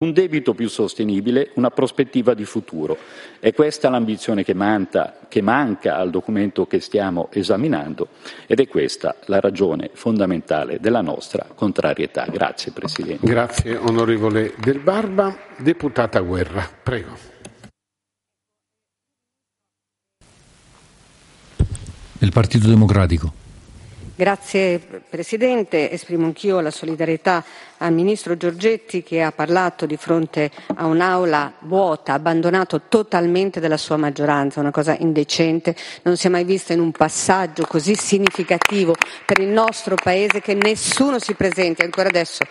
un debito più sostenibile, una prospettiva di futuro. È questa l'ambizione che manca al documento che stiamo esaminando ed è questa la ragione fondamentale della nostra contrarietà. Grazie Presidente. Grazie onorevole Del Barba. Deputata Guerra, prego. Del Partito Democratico. Grazie Presidente, esprimo anch'io la solidarietà al Ministro Giorgetti che ha parlato di fronte a un'aula vuota, abbandonato totalmente dalla sua maggioranza, una cosa indecente, non si è mai vista in un passaggio così significativo per il nostro Paese che nessuno si presenti, ancora adesso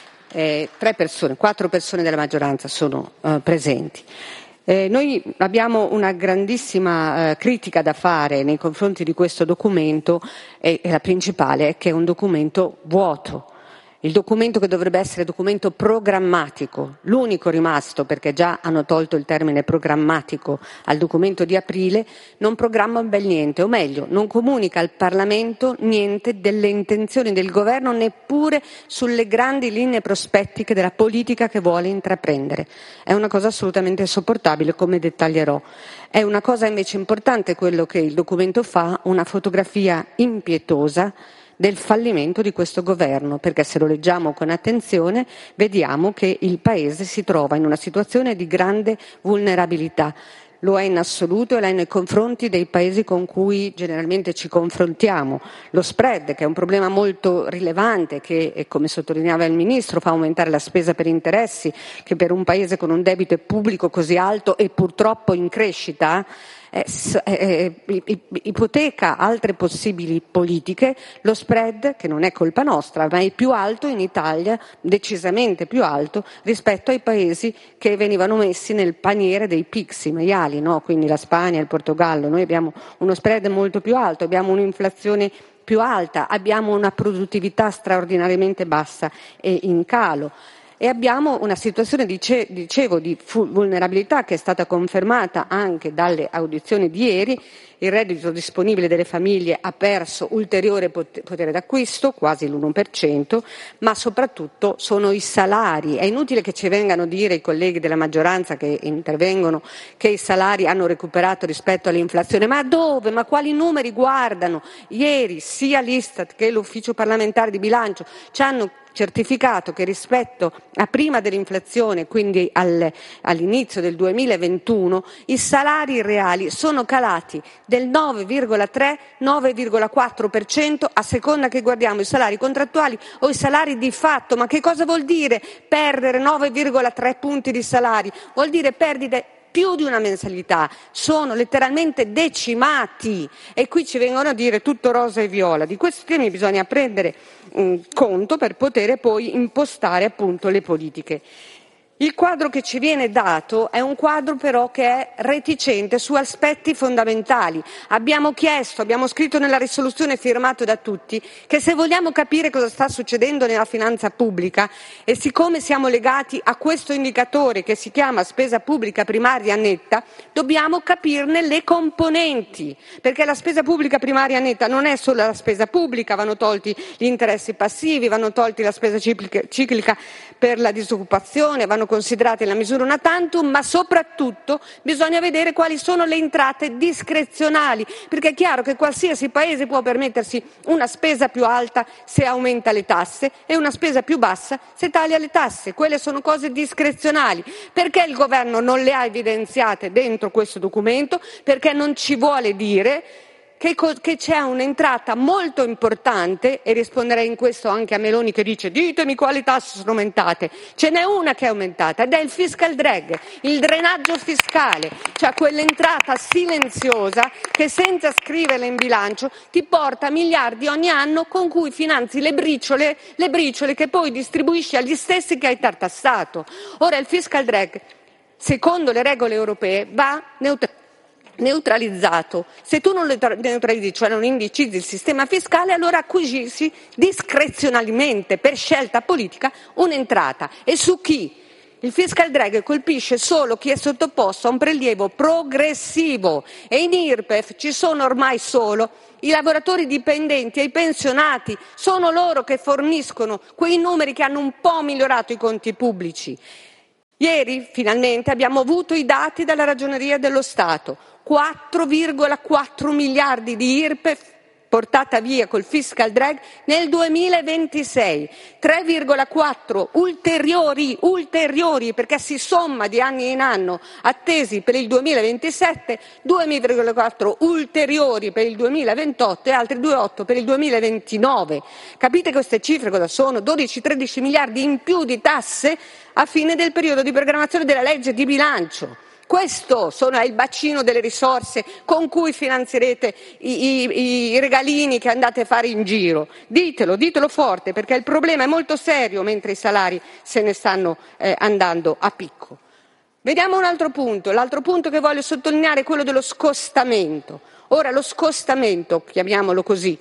4 persone della maggioranza sono presenti. Noi abbiamo una grandissima critica da fare nei confronti di questo documento e la principale è che è un documento vuoto. Il documento che dovrebbe essere documento programmatico, l'unico rimasto perché già hanno tolto il termine programmatico al documento di aprile, non programma un bel niente, o meglio, non comunica al Parlamento niente delle intenzioni del governo, neppure sulle grandi linee prospettiche della politica che vuole intraprendere. È una cosa assolutamente insopportabile, come dettaglierò. È una cosa invece importante quello che il documento fa, una fotografia impietosa del fallimento di questo governo, perché se lo leggiamo con attenzione vediamo che il Paese si trova in una situazione di grande vulnerabilità. Lo è in assoluto e lo è nei confronti dei paesi con cui generalmente ci confrontiamo. Lo spread, che è un problema molto rilevante, che come sottolineava il Ministro fa aumentare la spesa per interessi, che per un Paese con un debito pubblico così alto e purtroppo in crescita ipoteca altre possibili politiche. Lo spread, che non è colpa nostra, ma è più alto in Italia, decisamente più alto rispetto ai paesi che venivano messi nel paniere dei PIGS, i maiali, no? Quindi la Spagna, il Portogallo. Noi abbiamo uno spread molto più alto, abbiamo un'inflazione più alta, abbiamo una produttività straordinariamente bassa e in calo. E abbiamo una situazione, dicevo, di vulnerabilità che è stata confermata anche dalle audizioni di ieri. Il reddito disponibile delle famiglie ha perso ulteriore potere d'acquisto, quasi l'1%, ma soprattutto sono i salari. È inutile che ci vengano a dire i colleghi della maggioranza che intervengono che i salari hanno recuperato rispetto all'inflazione. Ma dove? Ma quali numeri guardano? Ieri sia l'Istat che l'Ufficio parlamentare di bilancio ci hanno certificato che rispetto a prima dell'inflazione, quindi all'inizio del 2021, i salari reali sono calati del 9,3-9,4% a seconda che guardiamo i salari contrattuali o i salari di fatto. Ma che cosa vuol dire perdere 9,3 punti di salari? Vuol dire perdite più di una mensilità, sono letteralmente decimati e qui ci vengono a dire tutto rosa e viola. Di questi temi bisogna prendere conto per poter poi impostare appunto le politiche. Il quadro che ci viene dato è un quadro però che è reticente su aspetti fondamentali. Abbiamo scritto nella risoluzione firmato da tutti che se vogliamo capire cosa sta succedendo nella finanza pubblica e siccome siamo legati a questo indicatore che si chiama spesa pubblica primaria netta, dobbiamo capirne le componenti, perché la spesa pubblica primaria netta non è solo la spesa pubblica, vanno tolti gli interessi passivi, vanno tolti la spesa ciclica per la disoccupazione, vanno considerate la misura una tantum, ma soprattutto bisogna vedere quali sono le entrate discrezionali, perché è chiaro che qualsiasi paese può permettersi una spesa più alta se aumenta le tasse e una spesa più bassa se taglia le tasse. Quelle sono cose discrezionali. Perché il governo non le ha evidenziate dentro questo documento? Perché non ci vuole dire che c'è un'entrata molto importante, e risponderei in questo anche a Meloni che dice ditemi quali tasse sono aumentate. Ce n'è una che è aumentata ed è il fiscal drag, il drenaggio fiscale, cioè quell'entrata silenziosa che senza scriverla in bilancio ti porta miliardi ogni anno con cui finanzi le briciole che poi distribuisci agli stessi che hai tartassato. Ora il fiscal drag, secondo le regole europee, va neutralizzato. Se tu non lo neutralizzi, cioè non indicizzi il sistema fiscale, allora acquisisci discrezionalmente, per scelta politica, un'entrata. E su chi? Il fiscal drag colpisce solo chi è sottoposto a un prelievo progressivo e in IRPEF ci sono ormai solo i lavoratori dipendenti e i pensionati, sono loro che forniscono quei numeri che hanno un po' migliorato i conti pubblici. Ieri finalmente abbiamo avuto i dati dalla Ragioneria dello Stato, 4,4 miliardi di IRPEF portata via col fiscal drag nel 2026, 3,4 ulteriori perché si somma di anno in anno attesi per il 2027, 2,4 ulteriori per il 2028 e altri 2,8 per il 2029. Capite queste cifre cosa sono? 12-13 miliardi in più di tasse a fine del periodo di programmazione della legge di bilancio. Questo è il bacino delle risorse con cui finanzierete i regalini che andate a fare in giro. Ditelo forte, perché il problema è molto serio mentre i salari se ne stanno andando a picco. Vediamo un altro punto. L'altro punto che voglio sottolineare è quello dello scostamento. Ora, lo scostamento, chiamiamolo così,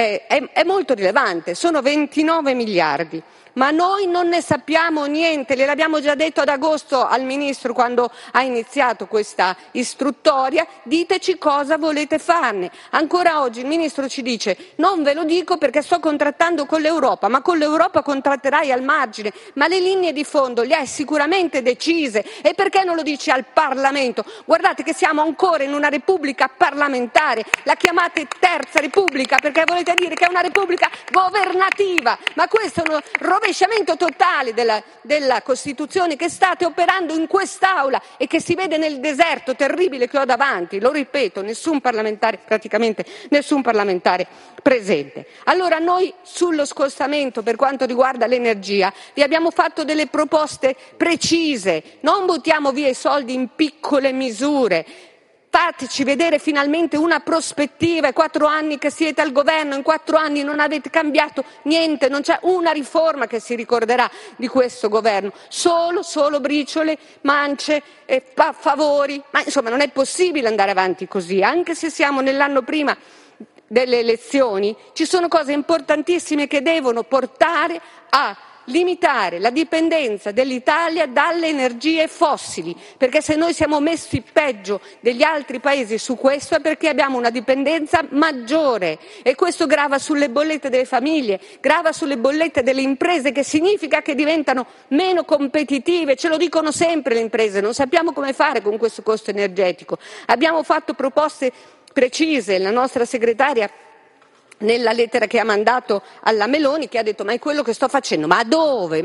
è molto rilevante, sono 29 miliardi. Ma noi non ne sappiamo niente, gliel'abbiamo già detto ad agosto al Ministro quando ha iniziato questa istruttoria, diteci cosa volete farne. Ancora oggi il Ministro ci dice non ve lo dico perché sto contrattando con l'Europa, ma con l'Europa contratterai al margine, ma le linee di fondo le hai sicuramente decise e perché non lo dici al Parlamento? Guardate che siamo ancora in una Repubblica parlamentare, la chiamate Terza Repubblica perché volete dire che è una Repubblica governativa, ma questo è uno rovesciamento totale della Costituzione che state operando in quest'Aula e che si vede nel deserto terribile che ho davanti. Lo ripeto, praticamente nessun parlamentare presente. Allora noi sullo scostamento per quanto riguarda l'energia vi abbiamo fatto delle proposte precise, non buttiamo via i soldi in piccole misure. Fateci vedere finalmente una prospettiva, è 4 anni che siete al governo, in 4 anni non avete cambiato niente, non c'è una riforma che si ricorderà di questo governo, solo briciole, mance, favori, ma insomma non è possibile andare avanti così, anche se siamo nell'anno prima delle elezioni, ci sono cose importantissime che devono portare a limitare la dipendenza dell'Italia dalle energie fossili, perché se noi siamo messi peggio degli altri paesi su questo è perché abbiamo una dipendenza maggiore e questo grava sulle bollette delle famiglie, grava sulle bollette delle imprese, che significa che diventano meno competitive, ce lo dicono sempre le imprese, non sappiamo come fare con questo costo energetico. Abbiamo fatto proposte precise, la nostra segretaria nella lettera che ha mandato alla Meloni, che ha detto ma è quello che sto facendo, ma dove?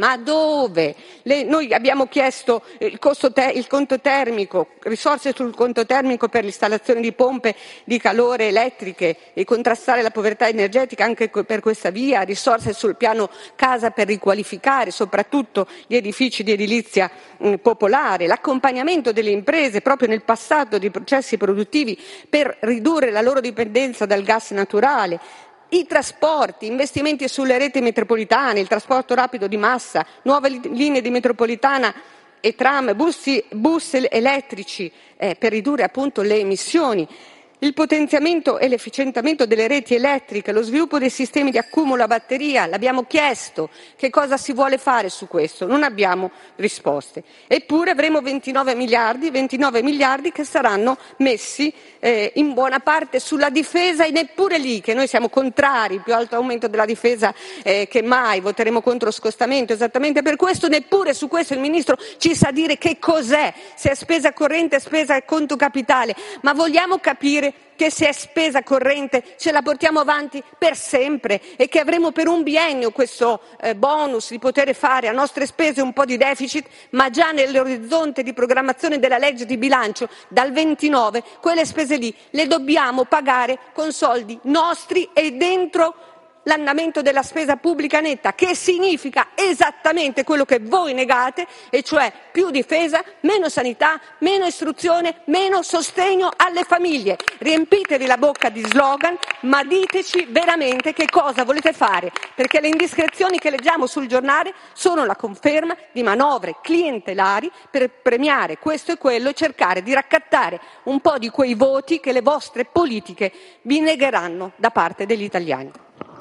Noi abbiamo chiesto il conto termico, risorse sul conto termico per l'installazione di pompe di calore elettriche e contrastare la povertà energetica anche per questa via, risorse sul piano casa per riqualificare soprattutto gli edifici di edilizia popolare, l'accompagnamento delle imprese proprio nel passato di processi produttivi per ridurre la loro dipendenza dal gas naturale, i trasporti, investimenti sulle reti metropolitane, il trasporto rapido di massa, nuove linee di metropolitana e tram, bus elettrici per ridurre appunto le emissioni, il potenziamento e l'efficientamento delle reti elettriche, lo sviluppo dei sistemi di accumulo a batteria, l'abbiamo chiesto, che cosa si vuole fare su questo? Non abbiamo risposte. Eppure avremo 29 miliardi che saranno messi in buona parte sulla difesa e neppure lì, che noi siamo contrari, più alto aumento della difesa che mai, voteremo contro scostamento, esattamente per questo, neppure su questo il Ministro ci sa dire che cos'è, se è spesa corrente, spesa a conto capitale, ma vogliamo capire che se è spesa corrente ce la portiamo avanti per sempre e che avremo per un biennio questo bonus di poter fare a nostre spese un po' di deficit, ma già nell'orizzonte di programmazione della legge di bilancio dal 29 quelle spese lì le dobbiamo pagare con soldi nostri e dentro l'andamento della spesa pubblica netta, che significa esattamente quello che voi negate, e cioè più difesa, meno sanità, meno istruzione, meno sostegno alle famiglie. Riempitevi la bocca di slogan, ma diteci veramente che cosa volete fare, perché le indiscrezioni che leggiamo sul giornale sono la conferma di manovre clientelari per premiare questo e quello e cercare di raccattare un po' di quei voti che le vostre politiche vi negheranno da parte degli italiani.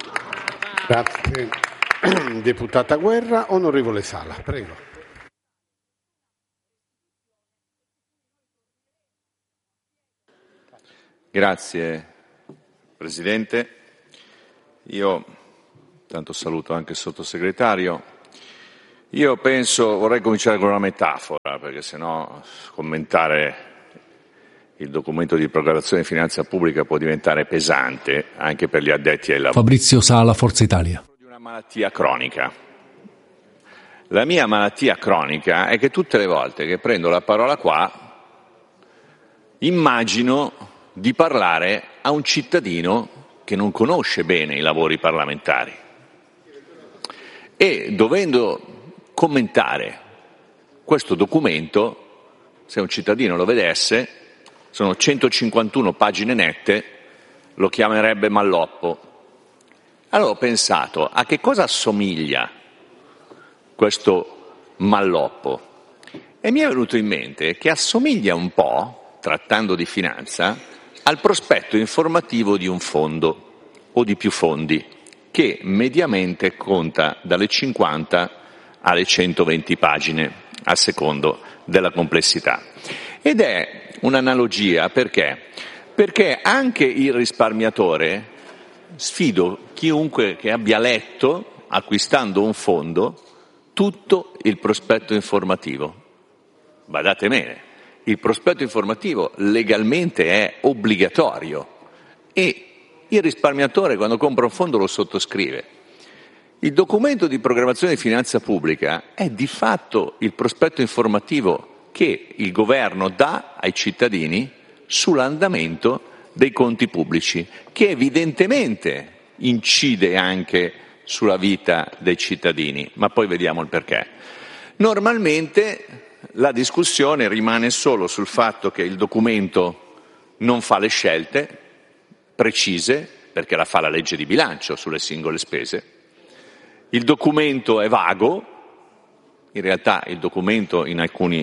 Grazie. Deputata Guerra, onorevole Sala, prego. Grazie Presidente. Io tanto saluto anche il Sottosegretario. Io vorrei cominciare con una metafora, perché sennò commentare il documento di programmazione di finanza pubblica può diventare pesante anche per gli addetti ai lavori. Fabrizio Sala, Forza Italia. Di una malattia cronica. La mia malattia cronica è che tutte le volte che prendo la parola qua immagino di parlare a un cittadino che non conosce bene i lavori parlamentari e dovendo commentare questo documento, se un cittadino lo vedesse, sono 151 pagine nette, lo chiamerebbe malloppo. Allora ho pensato, a che cosa assomiglia questo malloppo? E mi è venuto in mente che assomiglia un po', trattando di finanza, al prospetto informativo di un fondo o di più fondi, che mediamente conta dalle 50 alle 120 pagine, a secondo della complessità. Ed è un'analogia perché anche il risparmiatore, sfido chiunque che abbia letto, acquistando un fondo, tutto il prospetto informativo. Badate bene, il prospetto informativo legalmente è obbligatorio e il risparmiatore quando compra un fondo lo sottoscrive. Il documento di programmazione di finanza pubblica è di fatto il prospetto informativo che il governo dà ai cittadini sull'andamento dei conti pubblici, che evidentemente incide anche sulla vita dei cittadini, ma poi vediamo il perché. Normalmente la discussione rimane solo sul fatto che il documento non fa le scelte precise, perché la fa la legge di bilancio sulle singole spese. Il documento è vago, in realtà il documento in alcuni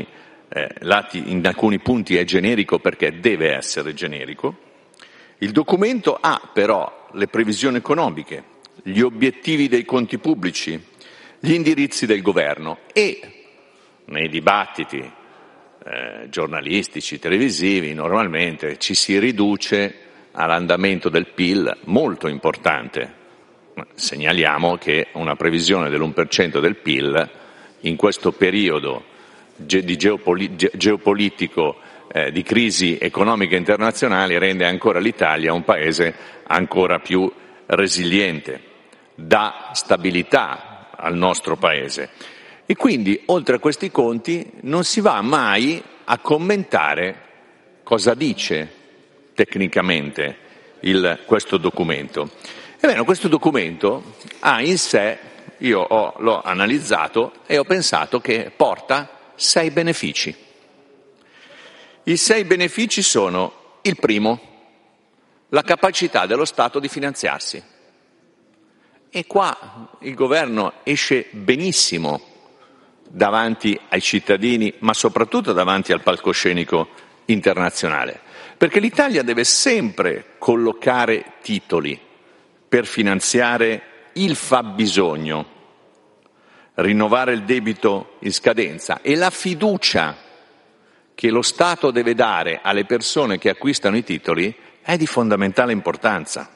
punti è generico perché deve essere generico. Il documento ha però le previsioni economiche, gli obiettivi dei conti pubblici, gli indirizzi del governo e nei dibattiti giornalistici, televisivi, normalmente ci si riduce all'andamento del PIL molto importante. Segnaliamo che una previsione dell'1% del PIL in questo periodo di geopolitico di crisi economica internazionale rende ancora l'Italia un paese ancora più resiliente, dà stabilità al nostro paese. E quindi, oltre a questi conti, non si va mai a commentare cosa dice tecnicamente questo documento. Ebbene, questo documento ha in sé, l'ho analizzato e ho pensato che porta 6 benefici. I 6 benefici sono: il primo, la capacità dello Stato di finanziarsi. E qua il governo esce benissimo davanti ai cittadini, ma soprattutto davanti al palcoscenico internazionale, perché l'Italia deve sempre collocare titoli per finanziare il fabbisogno, rinnovare il debito in scadenza e la fiducia che lo Stato deve dare alle persone che acquistano i titoli è di fondamentale importanza.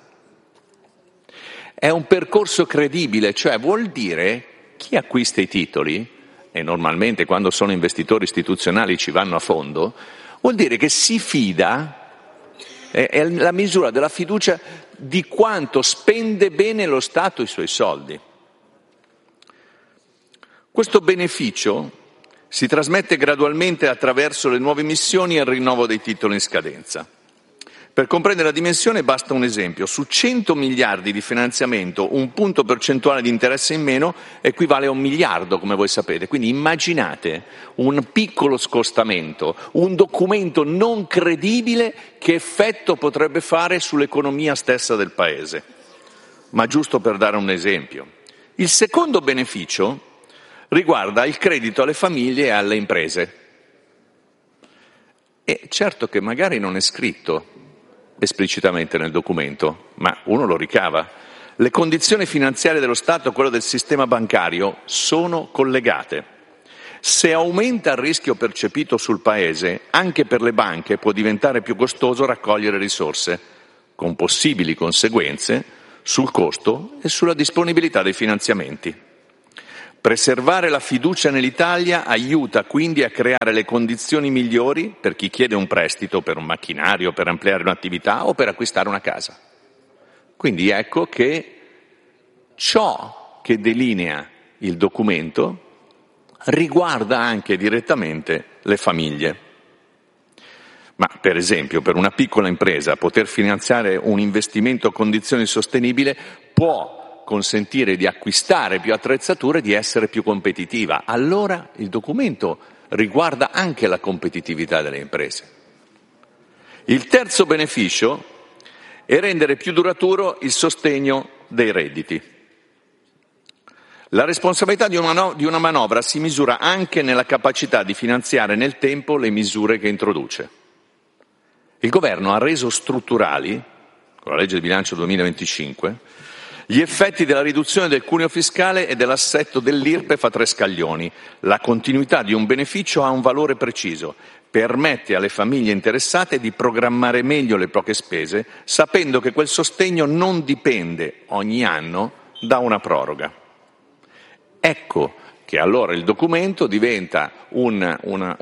È un percorso credibile, cioè vuol dire chi acquista i titoli, e normalmente quando sono investitori istituzionali ci vanno a fondo, vuol dire che si fida, è la misura della fiducia di quanto spende bene lo Stato i suoi soldi. Questo beneficio si trasmette gradualmente attraverso le nuove emissioni e il rinnovo dei titoli in scadenza. Per comprendere la dimensione basta un esempio. Su 100 miliardi di finanziamento, un punto percentuale di interesse in meno equivale a 1 miliardo, come voi sapete. Quindi immaginate un piccolo scostamento, un documento non credibile, che effetto potrebbe fare sull'economia stessa del Paese. Ma giusto per dare un esempio. Il secondo beneficio riguarda il credito alle famiglie e alle imprese. E certo che magari non è scritto esplicitamente nel documento, ma uno lo ricava. Le condizioni finanziarie dello Stato e quelle del sistema bancario sono collegate. Se aumenta il rischio percepito sul Paese, anche per le banche può diventare più costoso raccogliere risorse, con possibili conseguenze sul costo e sulla disponibilità dei finanziamenti. Preservare la fiducia nell'Italia aiuta quindi a creare le condizioni migliori per chi chiede un prestito per un macchinario, per ampliare un'attività o per acquistare una casa. Quindi ecco che ciò che delinea il documento riguarda anche direttamente le famiglie. Ma per esempio per una piccola impresa poter finanziare un investimento a condizioni sostenibili può consentire di acquistare più attrezzature e di essere più competitiva. Allora il documento riguarda anche la competitività delle imprese. Il terzo beneficio è rendere più duraturo il sostegno dei redditi. La responsabilità di una manovra si misura anche nella capacità di finanziare nel tempo le misure che introduce. Il Governo ha reso strutturali, con la legge di bilancio 2025, gli effetti della riduzione del cuneo fiscale e dell'assetto dell'IRPEF a 3 scaglioni. La continuità di un beneficio ha un valore preciso, permette alle famiglie interessate di programmare meglio le proprie spese, sapendo che quel sostegno non dipende ogni anno da una proroga. Ecco che allora il documento diventa un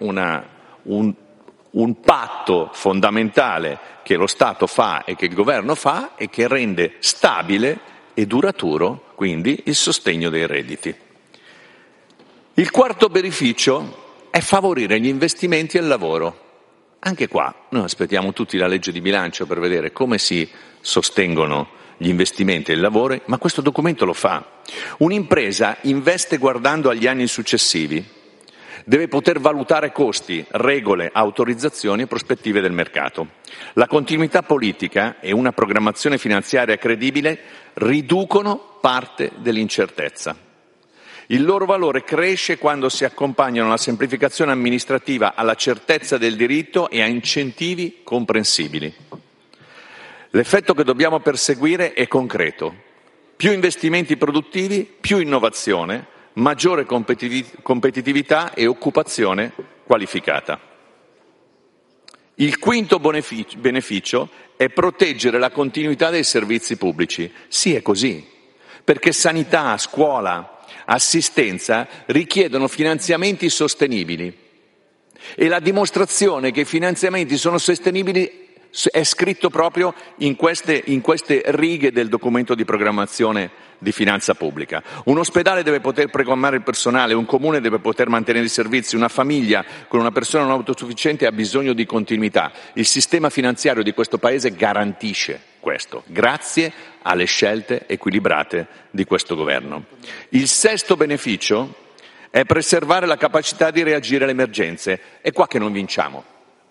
patto fondamentale che lo Stato fa e che il Governo fa e che rende stabile e duraturo quindi il sostegno dei redditi. Il quarto beneficio è favorire gli investimenti e il lavoro. Anche qua noi aspettiamo tutti la legge di bilancio per vedere come si sostengono gli investimenti e il lavoro, ma questo documento lo fa. Un'impresa investe guardando agli anni successivi, deve poter valutare costi, regole, autorizzazioni e prospettive del mercato. La continuità politica e una programmazione finanziaria credibile riducono parte dell'incertezza. Il loro valore cresce quando si accompagnano alla semplificazione amministrativa, alla certezza del diritto e a incentivi comprensibili. L'effetto che dobbiamo perseguire è concreto. Più investimenti produttivi, più innovazione, maggiore competitività e occupazione qualificata. Il quinto beneficio è proteggere la continuità dei servizi pubblici. Sì, è così, perché sanità, scuola, assistenza richiedono finanziamenti sostenibili e la dimostrazione che i finanziamenti sono sostenibili è scritto proprio in queste righe del documento di programmazione di finanza pubblica. Un ospedale deve poter programmare il personale, un comune deve poter mantenere i servizi, una famiglia con una persona non autosufficiente ha bisogno di continuità. Il sistema finanziario di questo Paese garantisce questo, grazie alle scelte equilibrate di questo governo. Il sesto beneficio è preservare la capacità di reagire alle emergenze. È qua che non vinciamo.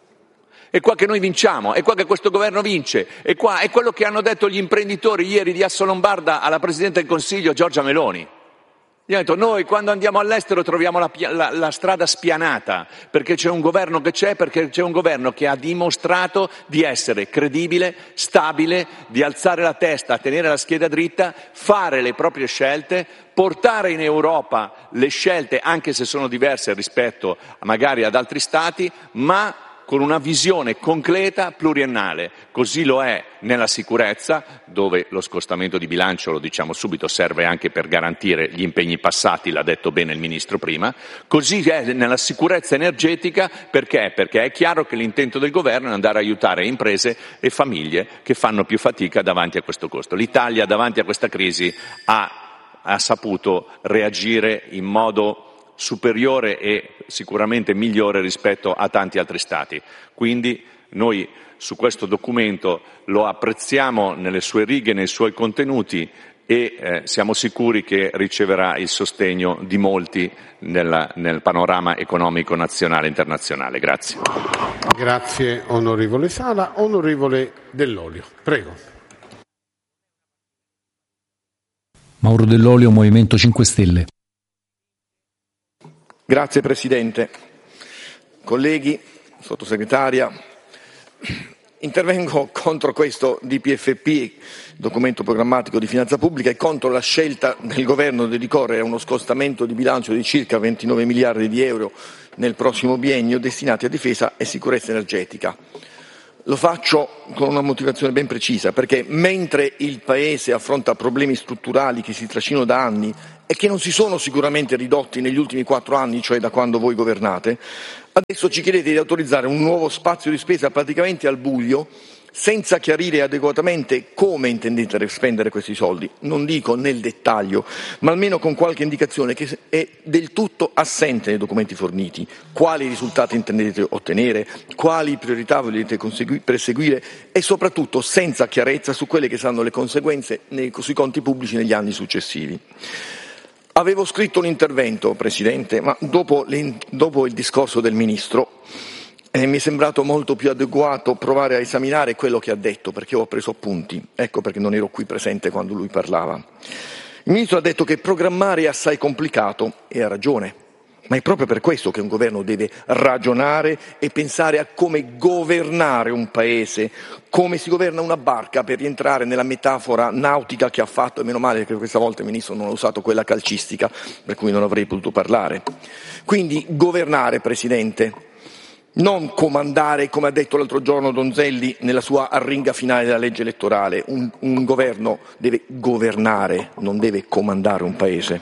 È qua che noi vinciamo, è qua che questo governo vince, è quello che hanno detto gli imprenditori ieri di Assolombarda alla Presidente del Consiglio Giorgia Meloni. Gli hanno detto: noi quando andiamo all'estero troviamo la strada spianata, perché c'è un governo perché c'è un governo che ha dimostrato di essere credibile, stabile, di alzare la testa, tenere la scheda dritta, fare le proprie scelte, portare in Europa le scelte, anche se sono diverse rispetto magari ad altri Stati, ma con una visione concreta pluriennale. Così lo è nella sicurezza, dove lo scostamento di bilancio, lo diciamo subito, serve anche per garantire gli impegni passati, l'ha detto bene il Ministro prima. Così è nella sicurezza energetica, perché? Perché è chiaro che l'intento del governo è andare a aiutare imprese e famiglie che fanno più fatica davanti a questo costo. L'Italia davanti a questa crisi ha saputo reagire in modo superiore e sicuramente migliore rispetto a tanti altri Stati. Quindi noi su questo documento lo apprezziamo nelle sue righe, nei suoi contenuti e siamo sicuri che riceverà il sostegno di molti nel panorama economico nazionale e internazionale. Grazie. Grazie onorevole Sala. Onorevole Dell'Olio, prego. Mauro Dell'Olio, Movimento 5 Stelle. Grazie Presidente. Colleghi, Sottosegretaria, intervengo contro questo DPEF, documento programmatico di finanza pubblica, e contro la scelta del Governo di ricorrere a uno scostamento di bilancio di circa 29 miliardi di euro nel prossimo biennio destinati a difesa e sicurezza energetica. Lo faccio con una motivazione ben precisa, perché mentre il Paese affronta problemi strutturali che si trascinano da anni e che non si sono sicuramente ridotti negli ultimi 4 anni, cioè da quando voi governate, adesso ci chiedete di autorizzare un nuovo spazio di spesa praticamente al buio, senza chiarire adeguatamente come intendete spendere questi soldi, non dico nel dettaglio, ma almeno con qualche indicazione che è del tutto assente nei documenti forniti. Quali risultati intendete ottenere, quali priorità volete perseguire e soprattutto senza chiarezza su quelle che saranno le conseguenze sui conti pubblici negli anni successivi. Avevo scritto un intervento, Presidente, ma dopo il discorso del Ministro mi è sembrato molto più adeguato provare a esaminare quello che ha detto, perché ho preso appunti. Ecco perché non ero qui presente quando lui parlava. Il Ministro ha detto che programmare è assai complicato e ha ragione, ma è proprio per questo che un governo deve ragionare e pensare a come governare un Paese, come si governa una barca, per rientrare nella metafora nautica che ha fatto, e meno male che questa volta il Ministro non ha usato quella calcistica, per cui non avrei potuto parlare. Quindi governare, Presidente, non comandare, come ha detto l'altro giorno Donzelli nella sua arringa finale della legge elettorale. Un governo deve governare, non deve comandare un Paese.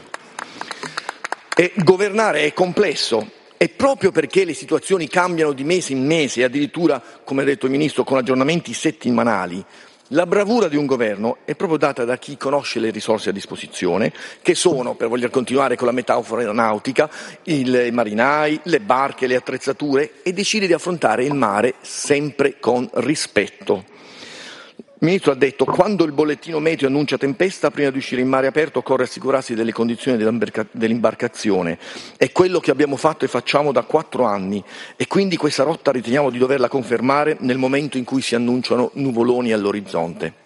E governare è complesso, e proprio perché le situazioni cambiano di mese in mese, e addirittura, come ha detto il Ministro, con aggiornamenti settimanali, la bravura di un governo è proprio data da chi conosce le risorse a disposizione, che sono, per voler continuare con la metafora aeronautica, i marinai, le barche, le attrezzature, e decide di affrontare il mare sempre con rispetto. Il Ministro ha detto: quando il bollettino meteo annuncia tempesta, prima di uscire in mare aperto occorre assicurarsi delle condizioni dell'imbarcazione. È quello che abbiamo fatto e facciamo da 4 anni, e quindi questa rotta riteniamo di doverla confermare nel momento in cui si annunciano nuvoloni all'orizzonte.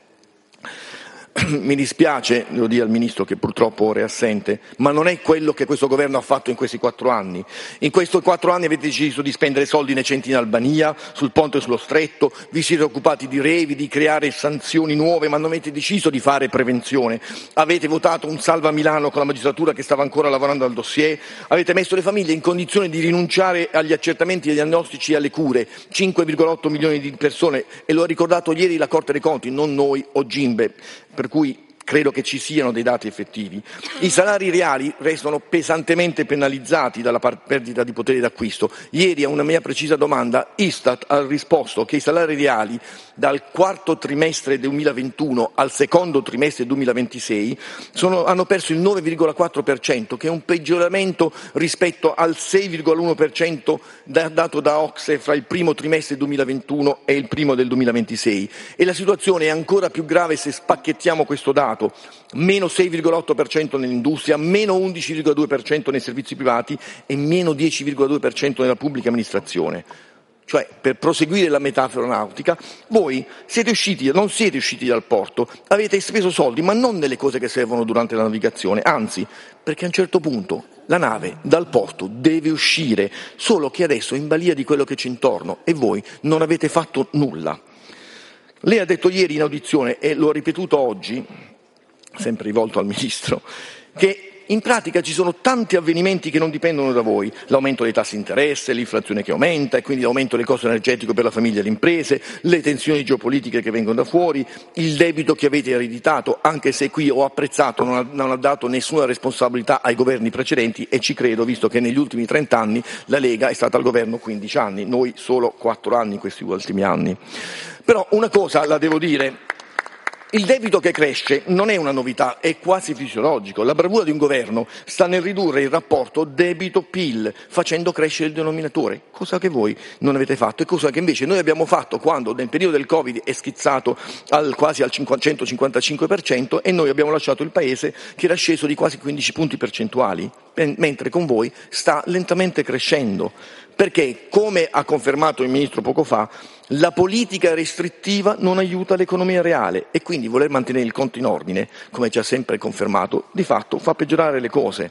Mi dispiace, devo dire al Ministro che purtroppo ora è assente, ma non è quello che questo governo ha fatto in questi 4 anni. In questi 4 anni avete deciso di spendere soldi nei centri in Albania, sul ponte sullo stretto, vi siete occupati di revi, di creare sanzioni nuove, ma non avete deciso di fare prevenzione. Avete votato un salva Milano con la magistratura che stava ancora lavorando al dossier, avete messo le famiglie in condizione di rinunciare agli accertamenti diagnostici e alle cure, 5,8 milioni di persone, e lo ha ricordato ieri la Corte dei Conti, non noi o Gimbe, per cui credo che ci siano dei dati effettivi. I salari reali restano pesantemente penalizzati dalla perdita di potere d'acquisto. Ieri, a una mia precisa domanda, Istat ha risposto che i salari reali dal 4º trimestre 2021 al 2º trimestre 2026 hanno perso il 9,4%, che è un peggioramento rispetto al 6,1% dato da Ocse fra il primo trimestre 2021 e il primo del 2026. E la situazione è ancora più grave se spacchettiamo questo dato. Meno 6,8% nell'industria, meno 11,2% nei servizi privati e meno 10,2% nella pubblica amministrazione. Cioè, per proseguire la metafora nautica, voi non siete usciti dal porto, avete speso soldi, ma non nelle cose che servono durante la navigazione, anzi, perché a un certo punto la nave dal porto deve uscire, solo che adesso è in balia di quello che c'è intorno e voi non avete fatto nulla. Lei ha detto ieri in audizione, e lo ha ripetuto oggi, sempre rivolto al Ministro, che in pratica ci sono tanti avvenimenti che non dipendono da voi: l'aumento dei tassi di interesse, l'inflazione che aumenta e quindi l'aumento del costo energetico per la famiglia e le imprese, le tensioni geopolitiche che vengono da fuori, il debito che avete ereditato, anche se qui ho apprezzato non ha dato nessuna responsabilità ai governi precedenti, e ci credo, visto che negli ultimi 30 anni la Lega è stata al governo 15 anni, noi solo 4 anni in questi ultimi anni. Però una cosa la devo dire: il debito che cresce non è una novità, è quasi fisiologico. La bravura di un governo sta nel ridurre il rapporto debito-PIL, facendo crescere il denominatore, cosa che voi non avete fatto e cosa che invece noi abbiamo fatto quando nel periodo del Covid è schizzato quasi al 155% e noi abbiamo lasciato il Paese che era sceso di quasi 15 punti percentuali, mentre con voi sta lentamente crescendo. Perché, come ha confermato il Ministro poco fa, la politica restrittiva non aiuta l'economia reale e quindi voler mantenere il conto in ordine, come ci ha sempre confermato, di fatto fa peggiorare le cose.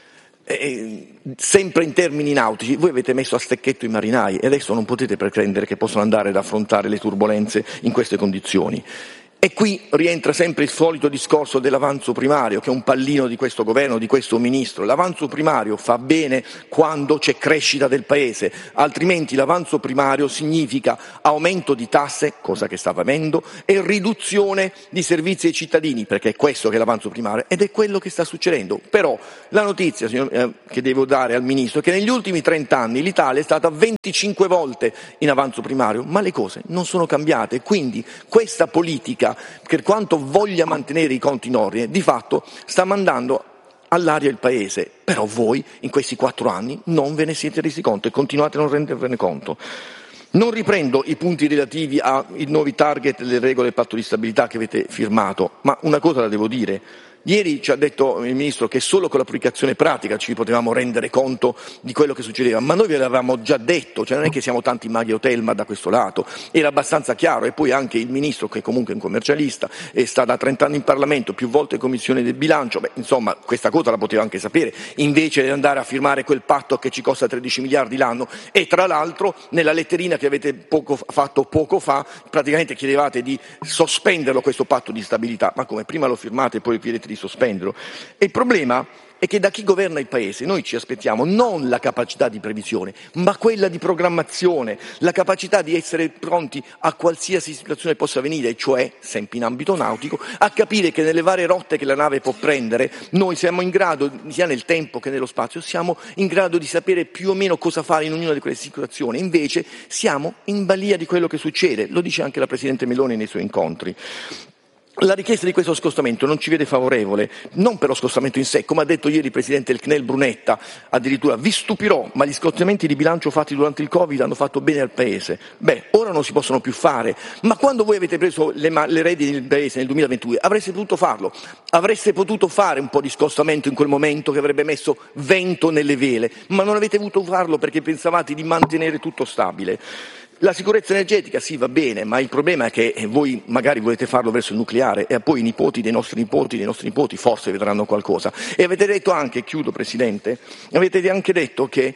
Sempre in termini nautici, voi avete messo a stecchetto i marinai e adesso non potete pretendere che possano andare ad affrontare le turbolenze in queste condizioni. E qui rientra sempre il solito discorso dell'avanzo primario, che è un pallino di questo governo, di questo ministro. L'avanzo primario fa bene quando c'è crescita del paese, altrimenti l'avanzo primario significa aumento di tasse, cosa che sta avvenendo, e riduzione di servizi ai cittadini, perché è questo che è l'avanzo primario ed è quello che sta succedendo. Però la notizia che devo dare al ministro è che negli ultimi 30 anni l'Italia è stata 25 volte in avanzo primario, ma le cose non sono cambiate, quindi questa politica, per quanto voglia mantenere i conti in ordine, di fatto sta mandando all'aria il paese. Però voi in questi 4 anni non ve ne siete resi conto e continuate a non rendervene conto. Non riprendo i punti relativi ai nuovi target delle regole del patto di stabilità che avete firmato, ma una cosa la devo dire. Ieri ci ha detto il Ministro che solo con l'applicazione pratica ci potevamo rendere conto di quello che succedeva, ma noi ve l'avevamo già detto, cioè non è che siamo tanti maghi Otelma da questo lato, era abbastanza chiaro. E poi anche il Ministro, che comunque è un commercialista e sta da 30 anni in Parlamento, più volte in Commissione del Bilancio, insomma questa cosa la poteva anche sapere, invece di andare a firmare quel patto che ci costa 13 miliardi l'anno. E tra l'altro nella letterina che avete fatto poco fa praticamente chiedevate di sospenderlo questo patto di stabilità, ma come prima lo firmate e poi chiedete di sospenderlo. E il problema è che da chi governa il paese noi ci aspettiamo non la capacità di previsione, ma quella di programmazione, la capacità di essere pronti a qualsiasi situazione possa venire, cioè, sempre in ambito nautico, a capire che nelle varie rotte che la nave può prendere noi siamo in grado, sia nel tempo che nello spazio, siamo in grado di sapere più o meno cosa fare in ognuna di quelle situazioni. Invece siamo in balia di quello che succede, lo dice anche la Presidente Meloni nei suoi incontri. La richiesta di questo scostamento non ci vede favorevole, non per lo scostamento in sé, come ha detto ieri il Presidente del CNEL Brunetta, addirittura vi stupirò, ma gli scostamenti di bilancio fatti durante il Covid hanno fatto bene al Paese. Ora non si possono più fare, ma quando voi avete preso le redini del Paese nel 2022 avreste potuto farlo, avreste potuto fare un po' di scostamento in quel momento che avrebbe messo vento nelle vele, ma non avete voluto farlo perché pensavate di mantenere tutto stabile. La sicurezza energetica sì, va bene, ma il problema è che voi magari volete farlo verso il nucleare e poi i nipoti dei nostri nipoti forse vedranno qualcosa. E avete detto anche, chiudo Presidente, avete anche detto che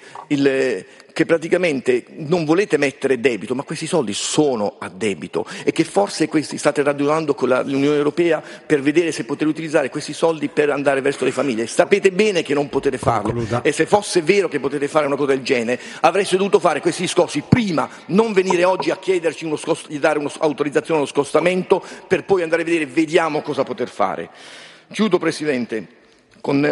praticamente non volete mettere debito, ma questi soldi sono a debito e che forse questi state ragionando con l'Unione Europea per vedere se poter utilizzare questi soldi per andare verso le famiglie. Sapete bene che non potete farlo. Concluda. E se fosse vero che potete fare una cosa del genere, avreste dovuto fare questi discorsi prima, non venire oggi a chiederci di dare un'autorizzazione allo scostamento per poi andare a vedere, vediamo cosa poter fare. Chiudo Presidente con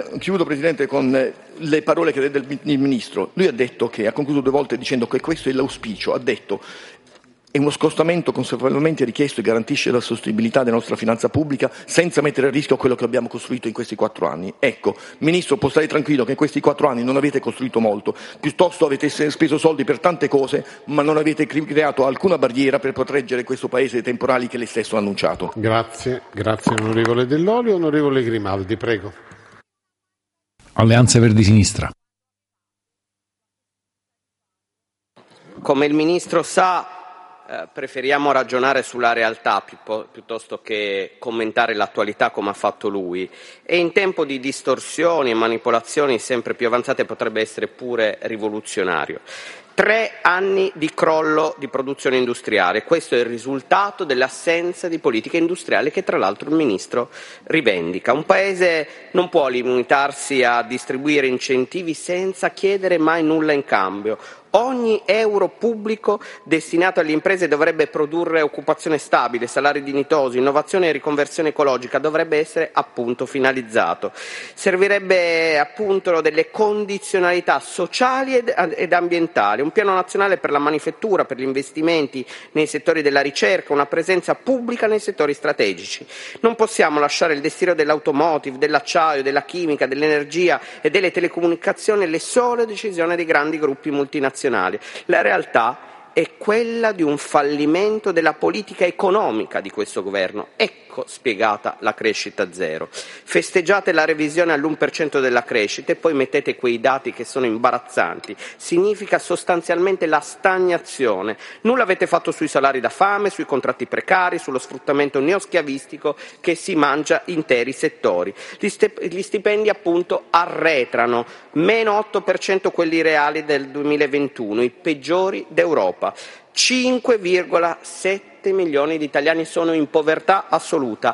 le parole che ha detto il Ministro. Lui ha detto che, ha concluso 2 volte dicendo che questo è l'auspicio, ha detto è uno scostamento consapevolmente richiesto e garantisce la sostenibilità della nostra finanza pubblica senza mettere a rischio quello che abbiamo costruito in questi 4 anni. Ecco, Ministro, può stare tranquillo che in questi 4 anni non avete costruito molto, piuttosto avete speso soldi per tante cose, ma non avete creato alcuna barriera per proteggere questo Paese dai temporali che lei stesso ha annunciato. Grazie onorevole Dell'Olio. Onorevole Grimaldi, prego. Alleanza Verdi Sinistra. Come il Ministro sa, preferiamo ragionare sulla realtà piuttosto che commentare l'attualità come ha fatto lui, e in tempo di distorsioni e manipolazioni sempre più avanzate potrebbe essere pure rivoluzionario. 3 anni di crollo di produzione industriale, questo è il risultato dell'assenza di politica industriale che tra l'altro il Ministro rivendica. Un Paese non può limitarsi a distribuire incentivi senza chiedere mai nulla in cambio. Ogni euro pubblico destinato alle imprese dovrebbe produrre occupazione stabile, salari dignitosi, innovazione e riconversione ecologica, dovrebbe essere appunto finalizzato. Servirebbe appunto delle condizionalità sociali ed ambientali, un piano nazionale per la manifattura, per gli investimenti nei settori della ricerca, una presenza pubblica nei settori strategici. Non possiamo lasciare il destino dell'automotive, dell'acciaio, della chimica, dell'energia e delle telecomunicazioni alle sole decisioni dei grandi gruppi multinazionali. La realtà è quella di un fallimento della politica economica di questo governo. Ecco spiegata la crescita zero. Festeggiate la revisione all'1% della crescita e poi mettete quei dati che sono imbarazzanti. Significa sostanzialmente la stagnazione. Nulla avete fatto sui salari da fame, sui contratti precari, sullo sfruttamento neoschiavistico che si mangia interi settori. Gli stipendi appunto arretrano, meno 8% quelli reali del 2021, i peggiori d'Europa. 5,7 milioni di italiani sono in povertà assoluta,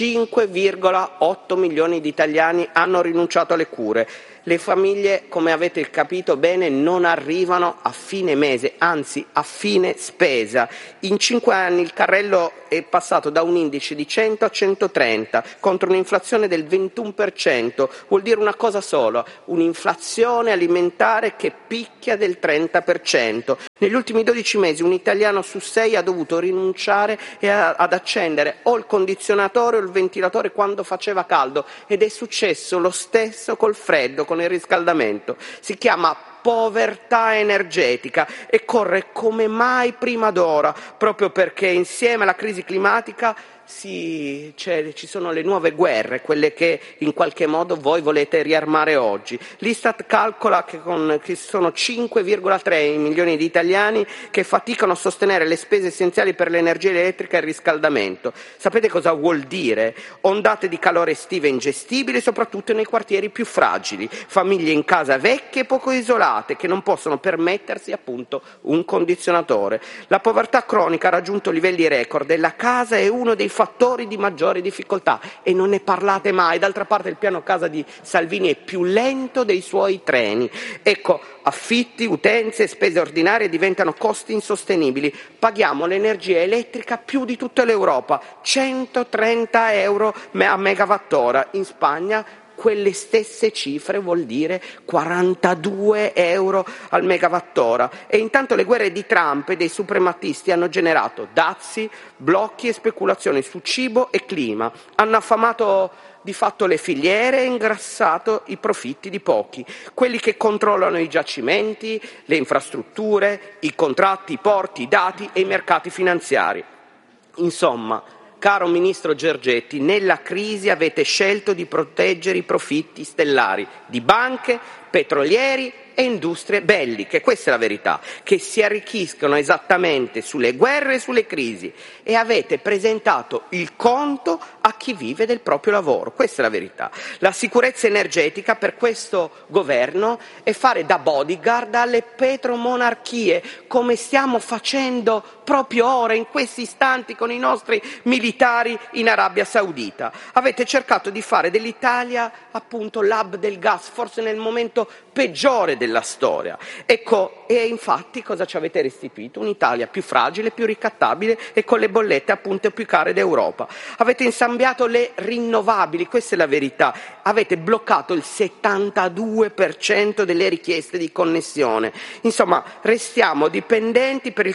5,8 milioni di italiani hanno rinunciato alle cure. Le famiglie, come avete capito bene, non arrivano a fine mese, anzi a fine spesa. In 5 anni il carrello è passato da un indice di 100 a 130 contro un'inflazione del 21%. Vuol dire una cosa sola, un'inflazione alimentare che picchia del 30%. Negli ultimi 12 mesi un italiano su 6 ha dovuto rinunciare ad accendere o il condizionatore o il ventilatore quando faceva caldo, ed è successo lo stesso col freddo, con il riscaldamento. Si chiama povertà energetica e corre come mai prima d'ora, proprio perché insieme alla crisi climatica ci sono le nuove guerre, quelle che in qualche modo voi volete riarmare oggi. L'Istat calcola che sono 5,3 milioni di italiani che faticano a sostenere le spese essenziali per l'energia elettrica e il riscaldamento. Sapete cosa vuol dire? Ondate di calore estive ingestibili, soprattutto nei quartieri più fragili, famiglie in casa vecchie e poco isolate che non possono permettersi appunto un condizionatore. La povertà cronica ha raggiunto livelli record e la casa è uno dei fattori di maggiore difficoltà e non ne parlate mai. D'altra parte il piano casa di Salvini è più lento dei suoi treni. Ecco, affitti, utenze e spese ordinarie diventano costi insostenibili. Paghiamo l'energia elettrica più di tutta l'Europa, 130 euro a megawattora. In Spagna quelle stesse cifre vuol dire 42 euro al megawattora. E intanto le guerre di Trump e dei suprematisti hanno generato dazi, blocchi e speculazioni su cibo e clima. Hanno affamato di fatto le filiere e ingrassato i profitti di pochi, quelli che controllano i giacimenti, le infrastrutture, i contratti, i porti, i dati e i mercati finanziari. Insomma, caro Ministro Giorgetti, nella crisi avete scelto di proteggere i profitti stellari di banche, petrolieri e industrie belliche, questa è la verità, che si arricchiscono esattamente sulle guerre e sulle crisi, e avete presentato il conto a chi vive del proprio lavoro, questa è la verità. La sicurezza energetica per questo governo è fare da bodyguard alle petromonarchie, come stiamo facendo proprio ora, in questi istanti, con i nostri militari in Arabia Saudita. Avete cercato di fare dell'Italia appunto l'hub del gas, forse nel momento peggiore della storia. Ecco, e infatti cosa ci avete restituito? Un'Italia più fragile, più ricattabile e con le bollette appunto più care d'Europa. Avete insabbiato le rinnovabili, questa è la verità. Avete bloccato il 72% delle richieste di connessione. Insomma, restiamo dipendenti per il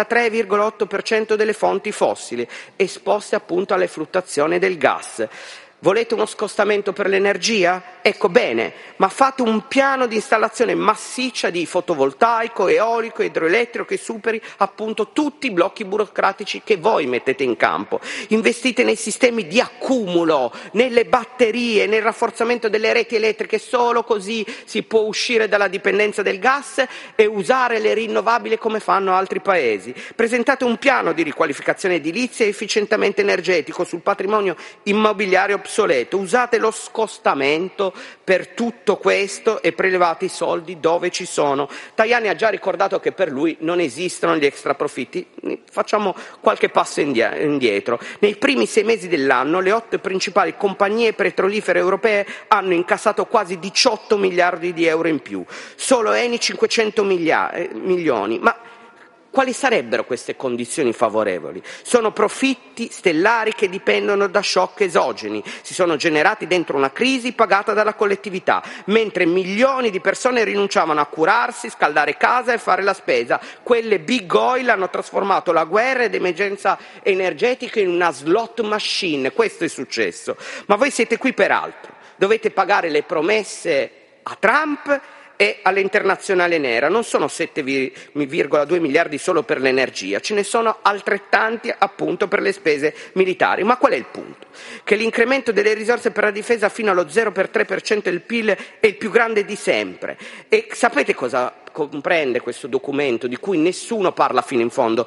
43,8% delle fonti fossili, esposte appunto alle fluttuazioni del gas. Volete uno scostamento per l'energia? Ecco, bene, ma fate un piano di installazione massiccia di fotovoltaico, eolico, idroelettrico che superi appunto tutti i blocchi burocratici che voi mettete in campo. Investite nei sistemi di accumulo, nelle batterie, nel rafforzamento delle reti elettriche, solo così si può uscire dalla dipendenza del gas e usare le rinnovabili come fanno altri paesi. Presentate un piano di riqualificazione edilizia e efficientamento energetico sul patrimonio immobiliare obsoleto. Usate lo scostamento per tutto questo e prelevate i soldi dove ci sono. Tajani ha già ricordato che per lui non esistono gli extraprofitti. Facciamo qualche passo indietro. Nei primi 6 mesi dell'anno le 8 principali compagnie petrolifere europee hanno incassato quasi 18 miliardi di euro in più. Solo Eni 500 milioni. Ma quali sarebbero queste condizioni favorevoli? Sono profitti stellari che dipendono da shock esogeni, si sono generati dentro una crisi pagata dalla collettività, mentre milioni di persone rinunciavano a curarsi, scaldare casa e fare la spesa. Quelle big oil hanno trasformato la guerra ed emergenza energetica in una slot machine, questo è successo. Ma voi siete qui per altro, dovete pagare le promesse a Trump e all'internazionale nera. Non sono 7,2 miliardi solo per l'energia, ce ne sono altrettanti appunto per le spese militari. Ma qual è il punto? Che l'incremento delle risorse per la difesa fino allo 0,3% del PIL è il più grande di sempre. E sapete cosa comprende questo documento di cui nessuno parla fino in fondo?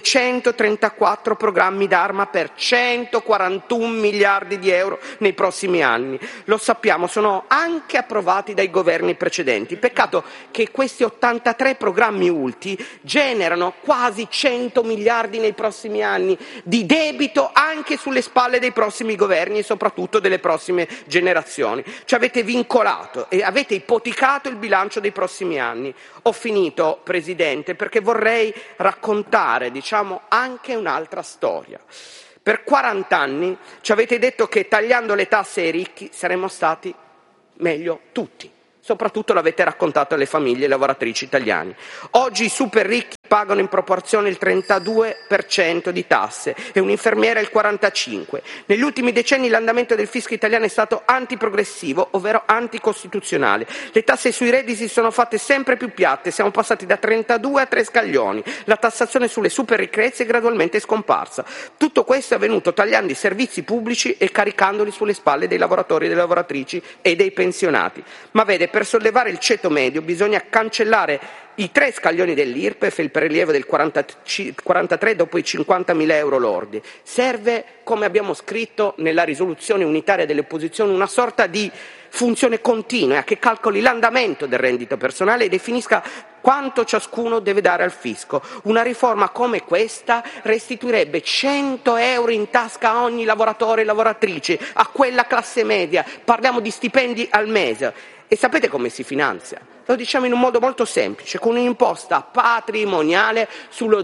234 programmi d'arma per 141 miliardi di euro nei prossimi anni. Lo sappiamo, sono anche approvati dai governi precedenti. Peccato che questi 83 programmi ulti generano quasi 100 miliardi nei prossimi anni di debito anche sulle spalle dei prossimi governi e soprattutto delle prossime generazioni. Ci avete vincolato e avete ipotecato il bilancio dei prossimi anni. Ho finito, Presidente, perché vorrei raccontare, anche un'altra storia. Per 40 anni ci avete detto che tagliando le tasse ai ricchi saremmo stati meglio tutti. Soprattutto l'avete raccontato alle famiglie lavoratrici italiane. Oggi i super ricchi pagano in proporzione il 32% di tasse e un infermiere il 45%. Negli ultimi decenni l'andamento del fisco italiano è stato antiprogressivo, ovvero anticostituzionale. Le tasse sui redditi sono fatte sempre più piatte, siamo passati da 32 a 3 scaglioni. La tassazione sulle super ricchezze è gradualmente scomparsa. Tutto questo è avvenuto tagliando i servizi pubblici e caricandoli sulle spalle dei lavoratori e delle lavoratrici e dei pensionati. Ma vede, per sollevare il ceto medio bisogna cancellare i 3 scaglioni dell'IRPEF e il prelievo del 43 dopo i 50.000 euro lordi. Serve, come abbiamo scritto nella risoluzione unitaria delle opposizioni, una sorta di funzione continua che calcoli l'andamento del reddito personale e definisca quanto ciascuno deve dare al fisco. Una riforma come questa restituirebbe 100 euro in tasca a ogni lavoratore e lavoratrice, a quella classe media. Parliamo di stipendi al mese. E sapete come si finanzia? Lo diciamo in un modo molto semplice, con un'imposta patrimoniale sullo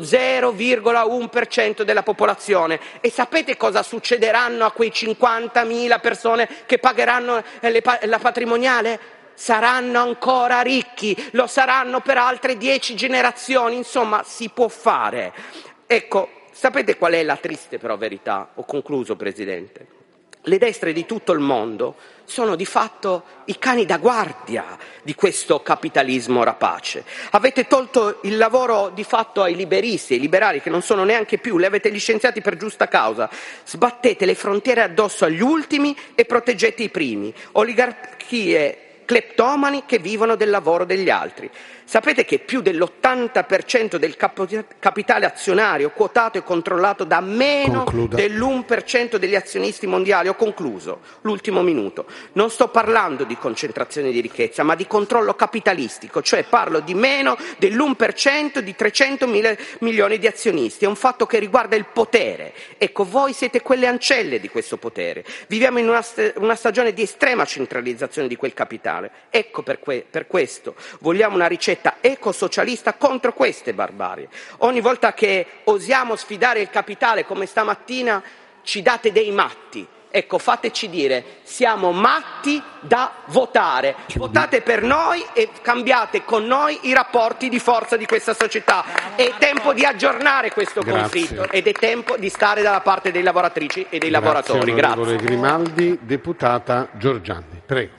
0,1% della popolazione. E sapete cosa succederanno a quei 50.000 persone che pagheranno la patrimoniale? Saranno ancora ricchi, lo saranno per altre 10 generazioni, insomma si può fare. Ecco, sapete qual è la triste però verità? Ho concluso, Presidente. Le destre di tutto il mondo sono di fatto i cani da guardia di questo capitalismo rapace. Avete tolto il lavoro di fatto ai liberisti, ai liberali che non sono neanche più, li avete licenziati per giusta causa. Sbattete le frontiere addosso agli ultimi e proteggete i primi. Oligarchie cleptomani che vivono del lavoro degli altri. Sapete che più dell'80% del capitale azionario quotato e controllato da meno dell'1% degli azionisti mondiali? Ho concluso, l'ultimo minuto. Non sto parlando di concentrazione di ricchezza, ma di controllo capitalistico, cioè parlo di meno dell'1% di 300 milioni di azionisti. È un fatto che riguarda il potere. Ecco, voi siete quelle ancelle di questo potere. Viviamo in una stagione di estrema centralizzazione di quel capitale. Ecco per questo vogliamo una ricetta ecosocialista contro queste barbarie. Ogni volta che osiamo sfidare il capitale, come stamattina, ci date dei matti. Ecco, fateci dire, siamo matti da votare. Votate per noi e cambiate con noi i rapporti di forza di questa società. È tempo di aggiornare questo conflitto ed è tempo di stare dalla parte dei lavoratrici e dei lavoratori. Grazie. Grimaldi, deputata Giorgianni. Prego.